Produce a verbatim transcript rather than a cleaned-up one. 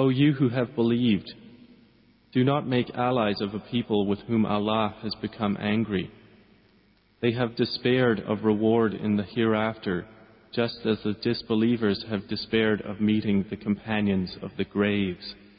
O you who have believed, do not make allies of a people with whom Allah has become angry. They have despaired of reward in the hereafter, just as the disbelievers have despaired of meeting the companions of the graves.